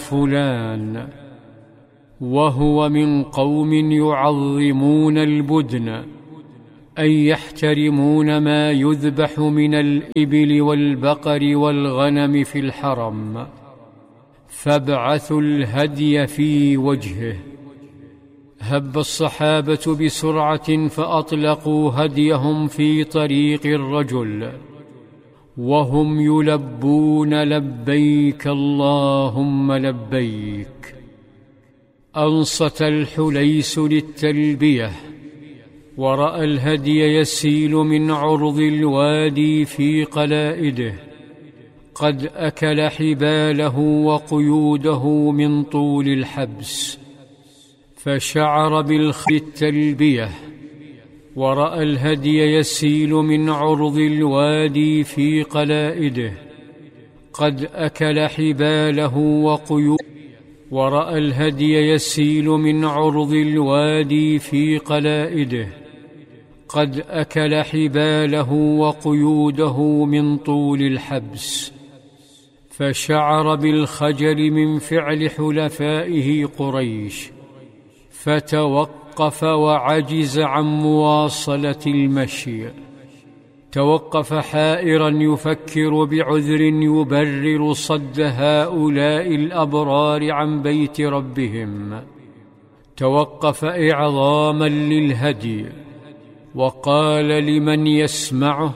فلان، وهو من قوم يعظمون البدن، أي يحترمون ما يذبح من الإبل والبقر والغنم في الحرم، فابعثوا الهدي في وجهه. هب الصحابة بسرعة فأطلقوا هديهم في طريق الرجل وهم يلبون لبيك اللهم لبيك. أنصت الحليس للتلبية، ورأى الهدي يسيل من عرض الوادي في قلائده، قد أكل حباله وقيوده من طول الحبس، فشعر التلبية، ورأى الهدي يسيل من عرض الوادي في قلائده، قد أكل حباله وقيوده، ورأى الهدي يسيل من عرض الوادي في قلائده، قد أكل حباله وقيوده من طول الحبس، فشعر بالخجل من فعل حلفائه قريش، فتوقف وعجز عن مواصلة المشي. توقف حائرا يفكر بعذر يبرر صد هؤلاء الأبرار عن بيت ربهم. توقف إعظاما للهدي، وقال لمن يسمعه: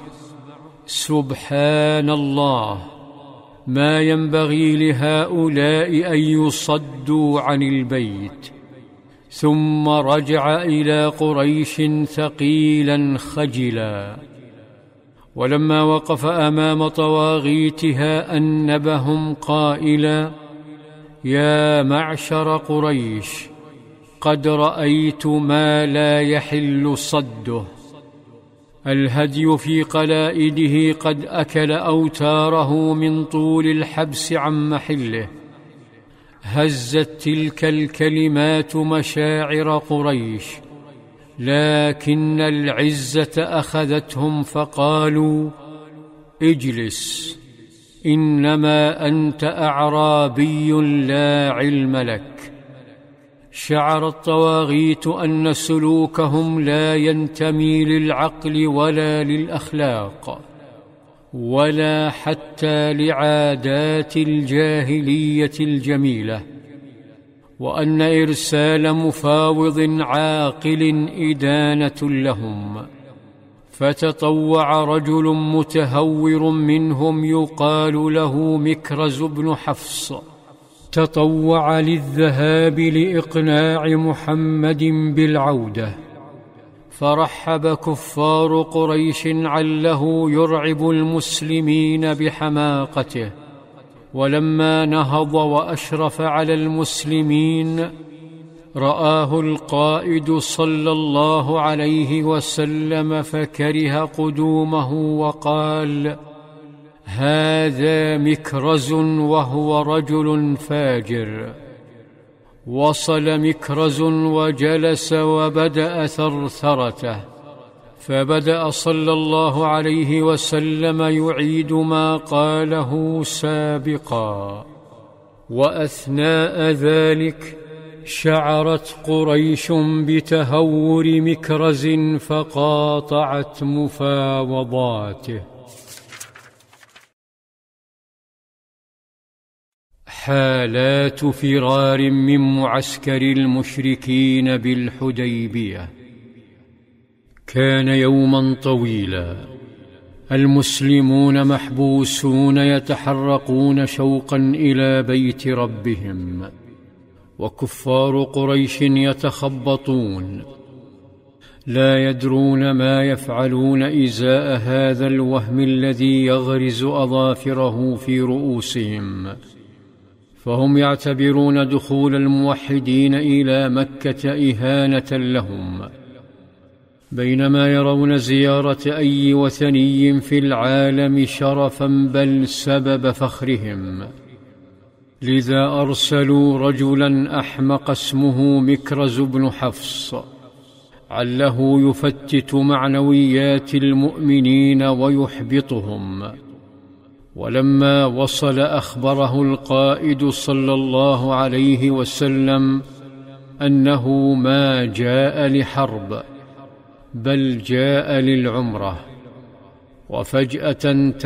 سبحان الله، ما ينبغي لهؤلاء أن يصدوا عن البيت. ثم رجع إلى قريش ثقيلا خجلا، ولما وقف أمام طواغيتها أنبهم قائلا: يا معشر قريش، قد رأيت ما لا يحل صده. الهدي في قلائده قد أكل أوتاره من طول الحبس عن محله. هزت تلك الكلمات مشاعر قريش، لكن العزة أخذتهم فقالوا: اجلس، إنما أنت أعرابي لا علم لك. شعر الطواغيت أن سلوكهم لا ينتمي للعقل ولا للأخلاق ولا حتى لعادات الجاهلية الجميلة، وأن إرسال مفاوض عاقل إدانة لهم. فتطوع رجل متهور منهم يقال له مكرز بن حفص، تطوع للذهاب لإقناع محمد بالعودة. فرحب كفار قريش عله يرعب المسلمين بحماقته، ولما نهض وأشرف على المسلمين رآه القائد صلى الله عليه وسلم فكره قدومه وقال: هذا مكرز وهو رجل فاجر. وصل مكرز وجلس وبدأ ثرثرته، فبدأ صلى الله عليه وسلم يعيد ما قاله سابقا. وأثناء ذلك شعرت قريش بتهور مكرز فقاطعت مفاوضاته. حالات فرار من معسكر المشركين بالحديبية. كان يوما طويلا، المسلمون محبوسون يتحرقون شوقا إلى بيت ربهم، وكفار قريش يتخبطون، لا يدرون ما يفعلون إزاء هذا الوهم الذي يغرز أظافره في رؤوسهم. فهم يعتبرون دخول الموحدين إلى مكة إهانة لهم، بينما يرون زيارة أي وثني في العالم شرفا بل سبب فخرهم. لذا أرسلوا رجلا أحمق اسمه مكرز بن حفص، عله يفتت معنويات المؤمنين ويحبطهم. ولما وصل أخبره القائد صلى الله عليه وسلم أنه ما جاء لحرب بل جاء للعمرة، وفجأة